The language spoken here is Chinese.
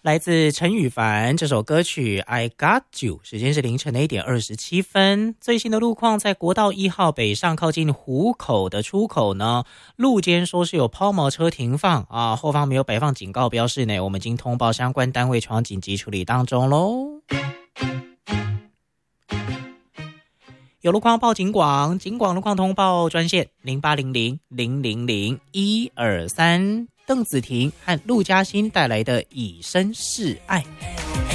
来自陈羽凡这首歌曲 I Got You， 时间是凌晨的1点27分。最新的路况，在国道1号北上靠近湖口的出口呢，路肩说是有抛锚车停放啊，后方没有摆放警告标示呢，我们已经通报相关单位前往紧急处理当中咯。有路况报警广，警广路况通报专线0800-000-123，邓紫婷和陆嘉欣带来的以身示爱。